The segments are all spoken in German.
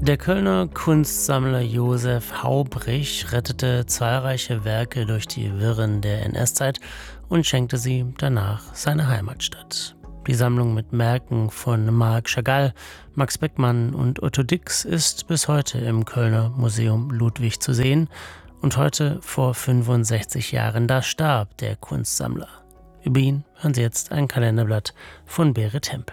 Der Kölner Kunstsammler Josef Haubrich rettete zahlreiche Werke durch die Wirren der NS-Zeit und schenkte sie danach seiner Heimatstadt. Die Sammlung mit Werken von Marc Chagall, Max Beckmann und Otto Dix ist bis heute im Kölner Museum Ludwig zu sehen und heute vor 65 Jahren, da starb der Kunstsammler. Über ihn hören Sie jetzt ein Kalenderblatt von Berit Hempel.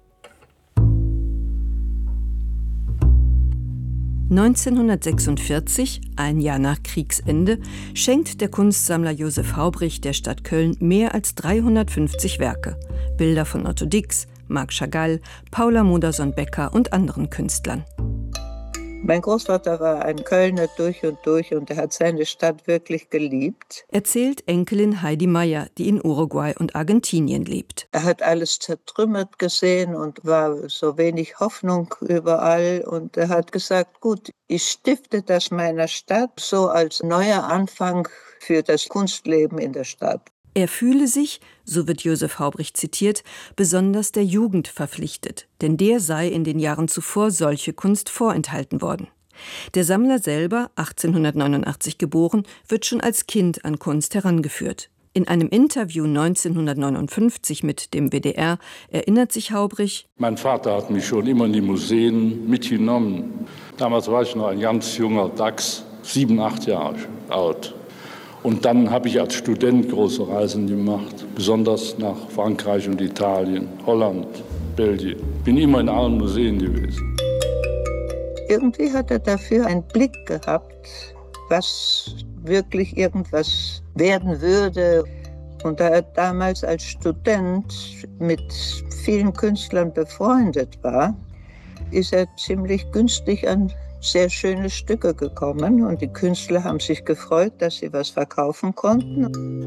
1946, ein Jahr nach Kriegsende, schenkt der Kunstsammler Josef Haubrich der Stadt Köln mehr als 350 Werke. Bilder von Otto Dix, Marc Chagall, Paula Modersohn-Becker und anderen Künstlern. Mein Großvater war ein Kölner durch und er hat seine Stadt wirklich geliebt. Erzählt Enkelin Heidi Meyer, die in Uruguay und Argentinien lebt. Er hat alles zertrümmert gesehen und war so wenig Hoffnung überall. Und er hat gesagt, gut, ich stifte das meiner Stadt so als neuer Anfang für das Kunstleben in der Stadt. Er fühle sich, so wird Josef Haubrich zitiert, besonders der Jugend verpflichtet, denn der sei in den Jahren zuvor solche Kunst vorenthalten worden. Der Sammler selber, 1889 geboren, wird schon als Kind an Kunst herangeführt. In einem Interview 1959 mit dem WDR erinnert sich Haubrich: Mein Vater hat mich schon immer in die Museen mitgenommen. Damals war ich noch ein ganz junger Dachs, 7, 8 Jahre alt. Und dann habe ich als Student große Reisen gemacht, besonders nach Frankreich und Italien, Holland, Belgien. Bin immer in allen Museen gewesen. Irgendwie hat er dafür einen Blick gehabt, was wirklich irgendwas werden würde. Und da er damals als Student mit vielen Künstlern befreundet war, ist er ziemlich günstig an sehr schöne Stücke gekommen und die Künstler haben sich gefreut, dass sie was verkaufen konnten.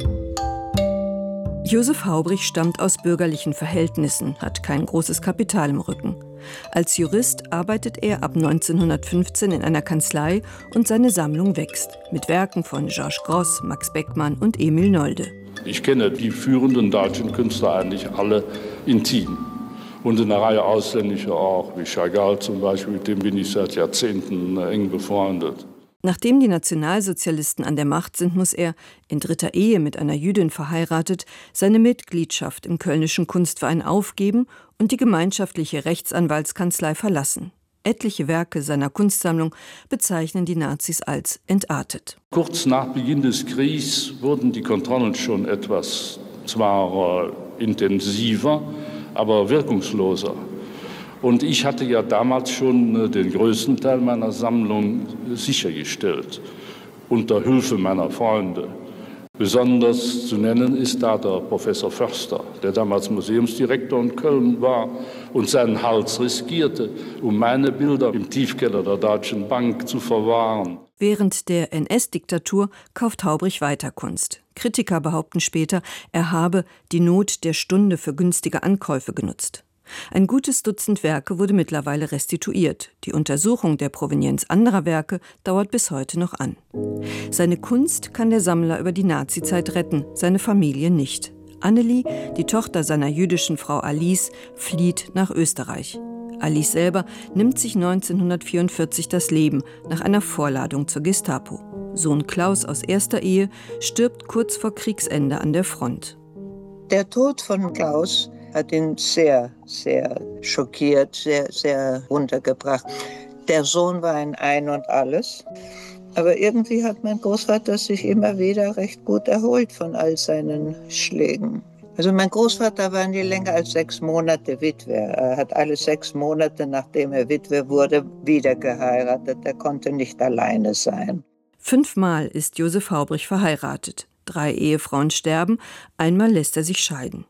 Josef Haubrich stammt aus bürgerlichen Verhältnissen, hat kein großes Kapital im Rücken. Als Jurist arbeitet er ab 1915 in einer Kanzlei und seine Sammlung wächst, mit Werken von Georges Grosz, Max Beckmann und Emil Nolde. Ich kenne die führenden deutschen Künstler eigentlich alle intim. Und eine Reihe ausländischer auch, wie Chagall zum Beispiel, mit dem bin ich seit Jahrzehnten eng befreundet. Nachdem die Nationalsozialisten an der Macht sind, muss er, in dritter Ehe mit einer Jüdin verheiratet, seine Mitgliedschaft im Kölnischen Kunstverein aufgeben und die gemeinschaftliche Rechtsanwaltskanzlei verlassen. Etliche Werke seiner Kunstsammlung bezeichnen die Nazis als entartet. Kurz nach Beginn des Kriegs wurden die Kontrollen schon etwas, zwar intensiver, aber wirkungsloser. Und ich hatte ja damals schon den größten Teil meiner Sammlung sichergestellt, unter Hilfe meiner Freunde. Besonders zu nennen ist da der Professor Förster, der damals Museumsdirektor in Köln war und seinen Hals riskierte, um meine Bilder im Tiefkeller der Deutschen Bank zu verwahren. Während der NS-Diktatur kauft Haubrich weiter Kunst. Kritiker behaupten später, er habe die Not der Stunde für günstige Ankäufe genutzt. Ein gutes Dutzend Werke wurde mittlerweile restituiert. Die Untersuchung der Provenienz anderer Werke dauert bis heute noch an. Seine Kunst kann der Sammler über die Nazizeit retten, seine Familie nicht. Annelie, die Tochter seiner jüdischen Frau Alice, flieht nach Österreich. Alice selber nimmt sich 1944 das Leben nach einer Vorladung zur Gestapo. Sohn Klaus aus erster Ehe stirbt kurz vor Kriegsende an der Front. Der Tod von Klaus hat ihn sehr, sehr schockiert, sehr, sehr runtergebracht. Der Sohn war ein und alles. Aber irgendwie hat mein Großvater sich immer wieder recht gut erholt von all seinen Schlägen. Also mein Großvater war nie länger als 6 Monate Witwe. Er hat alle 6 Monate, nachdem er Witwe wurde, wieder geheiratet. Er konnte nicht alleine sein. 5-mal ist Josef Haubrich verheiratet. 3 Ehefrauen sterben, einmal lässt er sich scheiden.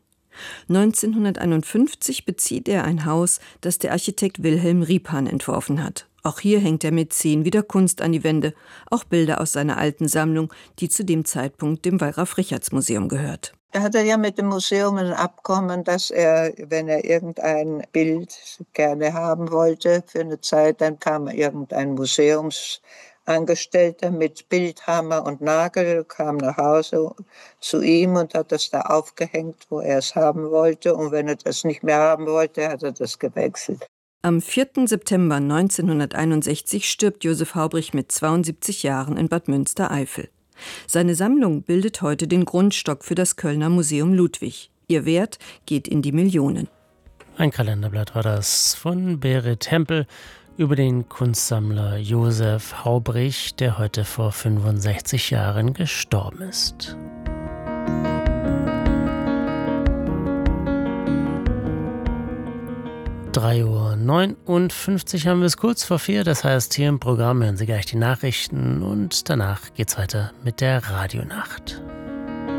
1951 bezieht er ein Haus, das der Architekt Wilhelm Riephan entworfen hat. Auch hier hängt er mit 10 wieder Kunst an die Wände, auch Bilder aus seiner alten Sammlung, die zu dem Zeitpunkt dem Wallraf-Richartz-Museum gehört. Er hatte ja mit dem Museum ein Abkommen, dass er, wenn er irgendein Bild gerne haben wollte für eine Zeit, dann kam irgendein Museumsangestellter mit Bildhammer und Nagel, kam nach Hause zu ihm und hat das da aufgehängt, wo er es haben wollte. Und wenn er das nicht mehr haben wollte, hat er das gewechselt. Am 4. September 1961 stirbt Josef Haubrich mit 72 Jahren in Bad Münstereifel. Seine Sammlung bildet heute den Grundstock für das Kölner Museum Ludwig. Ihr Wert geht in die Millionen. Ein Kalenderblatt war das von Berit Hempel über den Kunstsammler Josef Haubrich, der heute vor 65 Jahren gestorben ist. 3:59 Uhr haben wir es kurz vor 4. Das heißt, hier im Programm hören Sie gleich die Nachrichten und danach geht's weiter mit der Radionacht.